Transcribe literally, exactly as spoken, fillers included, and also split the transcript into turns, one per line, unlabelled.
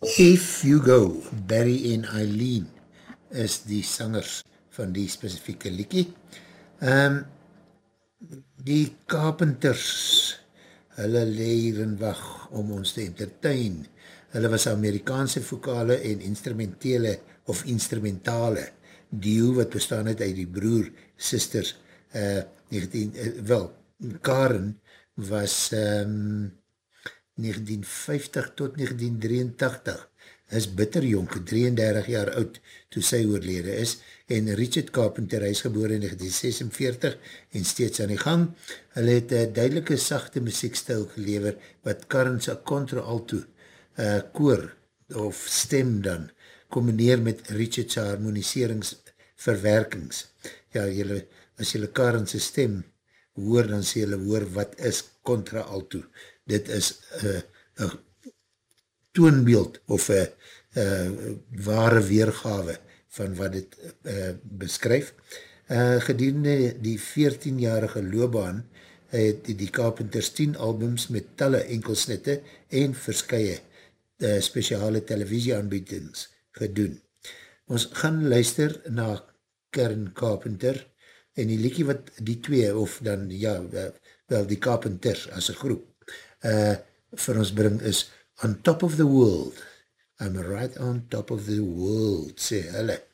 If You Go, Barry en Eileen is die sangers van die specifieke liekie. Um, die Carpenters, hulle leer hier in wacht om ons te entertain. Hulle was Amerikaanse vokale en instrumentele of instrumentale duo wat bestaan het uit die broer, sisters, uh, negentien, uh, wel, Karen was um, negentien vyftig tot negentien drieëntachtig, is bitterjonk, drieëndertig jaar oud, toe sy oorlede is, en Richard Carpenter, hy is geboren in negentien sesenveertig, en steeds aan die gang. Hulle het een duidelike, sachte muziekstijl gelever, wat Karen sy contra-alto, uh, koor, of stem dan, combineer met Richard sy harmoniserings-verwerkings. Ja, jylle, as jylle Karen sy stem hoor, dan sê jylle hoor, wat is contra-alto? Dit is een uh, toonbeeld of een uh, ware weergawe van wat dit uh, beskryf. Uh, gedurende die veertienjarige loopbaan het die Carpenters tien albums met talle enkelsnitte en verskye uh, speciale televisieaanbiedings gedoen. Ons gaan luister na Karen Carpenter en die liekie wat die twee, of dan, ja, wel die Carpenters as een groep, uh, vir ons bring is On Top of the World. I'm right on top of the world, sê hulle.